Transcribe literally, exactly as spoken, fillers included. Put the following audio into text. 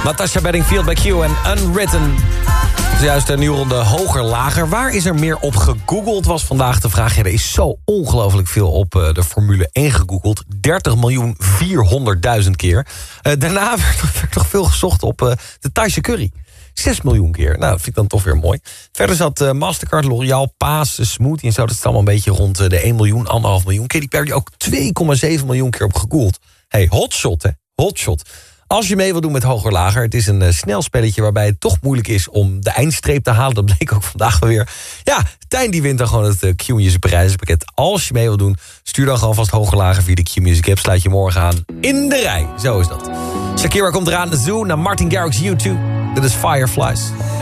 Natasha Bedingfield bij Q en Unwritten. Zojuist een nieuwe ronde hoger, lager. Waar is er meer op gegoogeld, was vandaag de vraag. Ja, er is zo ongelooflijk veel op uh, de Formule één gegoogeld. dertig miljoen vierhonderdduizend keer. Uh, daarna werd, werd toch veel gezocht op uh, de Thaise curry. zes miljoen keer. Nou, dat vind ik dan toch weer mooi. Verder zat uh, Mastercard, L'Oreal, Paas, Smoothie en zo. Dat is allemaal een beetje rond uh, de één miljoen, anderhalf miljoen. Katy Perry ook twee komma zeven miljoen keer op gegoogeld. Hey, hotshot, hè? Hotshot. Als je mee wil doen met hoger lager, het is een uh, snel spelletje waarbij het toch moeilijk is om de eindstreep te halen. Dat bleek ook vandaag wel weer. Ja, Tijn die wint dan gewoon het uh, Q-Music prijzenpakket. Als je mee wil doen, stuur dan gewoon vast hoger lager via de Q-Music app. Sluit je morgen aan in de rij. Zo is dat. Shakira komt eraan, Zoo naar Martin Garrix U twee. Dit is Fireflies.